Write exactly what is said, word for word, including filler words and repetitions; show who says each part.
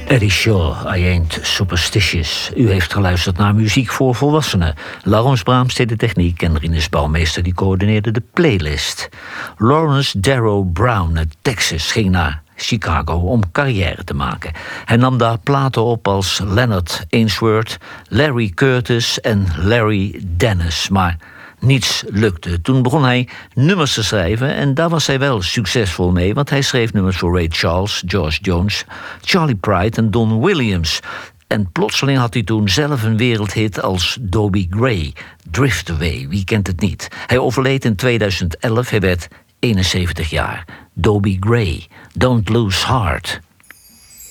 Speaker 1: Eddie Shaw, I Ain't Superstitious. U heeft geluisterd naar muziek voor volwassenen. Laurens Braams deed de techniek en Rinus Bouwmeester die coördineerde de playlist. Lawrence Darrow Brown uit Texas ging naar Chicago om carrière te maken. Hij nam daar platen op als Leonard Ainsworth, Larry Curtis en Larry Dennis, maar niets lukte. Toen begon hij nummers te schrijven en daar was hij wel succesvol mee, want hij schreef nummers voor Ray Charles, George Jones, Charlie Pride en Don Williams. En plotseling had hij toen zelf een wereldhit als Dobie Gray, Drift Away, wie kent het niet. Hij overleed in tweeduizend elf, hij werd eenenzeventig jaar. Dobie Gray, Don't Lose Heart.